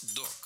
Муздок.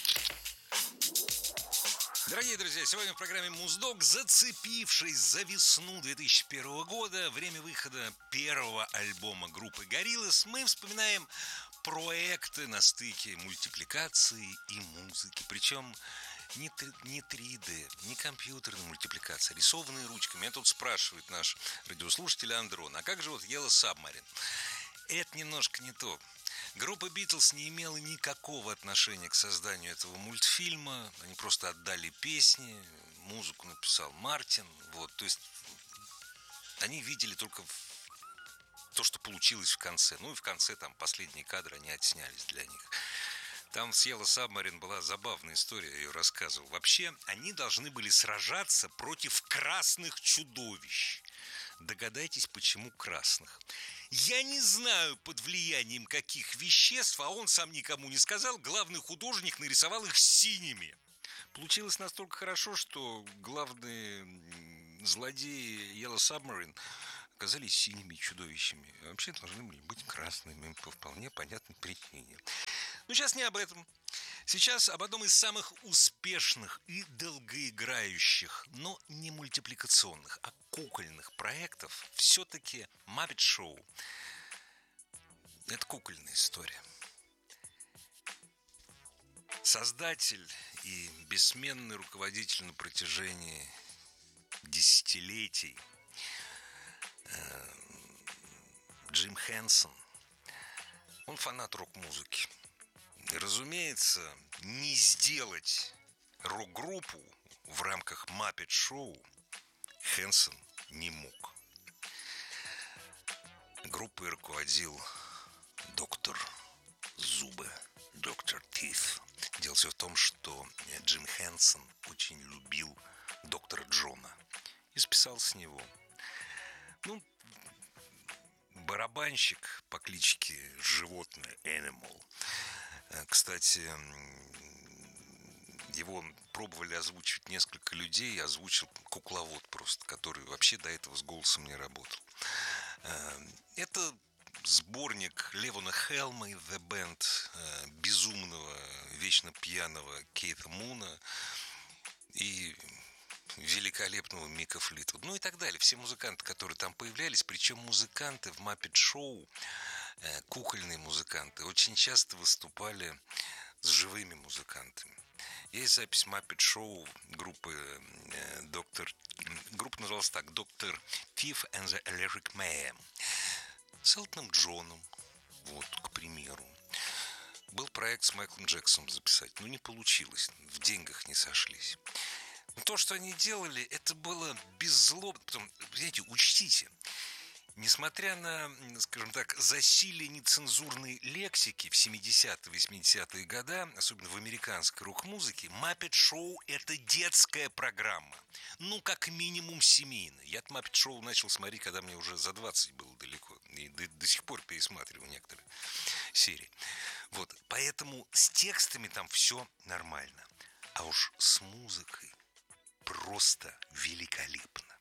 Дорогие друзья, сегодня в программе Муздок, зацепившись за весну 2001 года, время выхода первого альбома группы Gorillaz, мы вспоминаем проекты на стыке мультипликации и музыки. Причем не 3D, не компьютерная мультипликация, рисованные ручками. Меня тут спрашивает наш радиослушатель Андрон, а как же вот Yellow Submarine? Это немножко не то. Группа Битлз не имела никакого отношения к созданию этого мультфильма. Они просто отдали песни, музыку написал Мартин. Вот, то есть они видели только то, что получилось в конце. Ну и в конце там последние кадры они отснялись для них. Там с Yellow Submarine была забавная история, я ее рассказывал. Вообще, они должны были сражаться против красных чудовищ. Догадайтесь, почему красных? Я не знаю, под влиянием каких веществ, а он сам никому не сказал, главный художник нарисовал их синими. Получилось настолько хорошо, что главные злодеи Yellow Submarine оказались синими чудовищами. А вообще должны были быть красными, по вполне понятной причине. Но сейчас не об этом. Сейчас об одном из самых успешных и долгоиграющих, но не мультипликационных, а кукольных проектов все-таки Muppet Show. Это кукольная история. Создатель и бессменный руководитель на протяжении десятилетий Джим Хенсон, он фанат рок-музыки. И, разумеется, не сделать рок-группу в рамках Muppet Show Хенсон не мог. Группой руководил доктор Зубы, доктор Тиф. Дело все в том, что Джим Хенсон очень любил доктора Джона и списал с него. Барабанщик по кличке Животное, Animal. Кстати, его пробовали озвучивать несколько людей, озвучил кукловод просто, который вообще до этого с голосом не работал. Это сборник Левона Хелма и The Band, безумного, вечно пьяного Кейта Муна и великолепного Мика Флитвуда, ну и так далее. Все музыканты, которые там появлялись, причем музыканты в Muppet Show, кукольные музыканты, очень часто выступали с живыми музыкантами. Есть запись Muppet Show группы группа называлась так: Доктор Тиф and the Electric Man. С Элтоном Джоном, вот, к примеру. Был проект с Майклом Джексоном записать, но не получилось, в деньгах не сошлись. Но то, что они делали, это было беззлобно. Потом, знаете, учтите, несмотря на, скажем так, засилие нецензурной лексики в 70-е, 80-е годы, особенно в американской рок-музыке, Muppet Show – это детская программа. Ну, как минимум, семейная. Я Muppet Show начал смотреть, когда мне уже за 20 было далеко. И до сих пор пересматриваю некоторые серии. Вот, поэтому с текстами там все нормально. А уж с музыкой просто великолепно.